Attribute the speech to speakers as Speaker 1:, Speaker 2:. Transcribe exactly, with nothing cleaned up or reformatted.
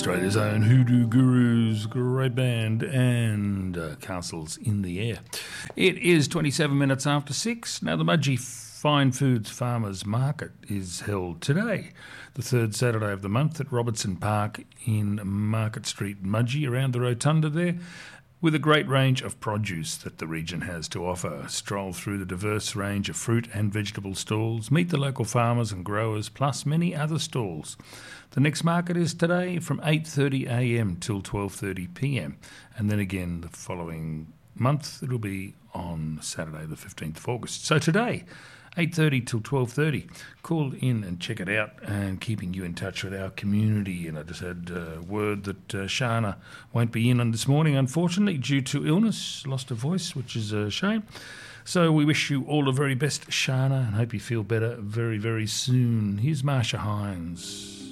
Speaker 1: Australia's own Hoodoo Gurus, great band, and uh, Castles in the Air. It is twenty-seven minutes after six. Now, the Mudgee Fine Foods Farmers Market is held today, the third Saturday of the month, at Robertson Park in Market Street, Mudgee, around the rotunda there, with a great range of produce that the region has to offer. Stroll through the diverse range of fruit and vegetable stalls, meet the local farmers and growers, plus many other stalls. The next market is today from eight thirty a m till twelve thirty p m, and then again the following month it'll be on Saturday the fifteenth of August. So today, eight thirty till twelve thirty. Call in and check it out, and keeping you in touch with our community. And I just had uh, word that uh, Shana won't be in on this morning, unfortunately, due to illness, lost her voice, which is a shame. So we wish you all the very best, Shana, and hope you feel better very, very soon. Here's Marsha Hines.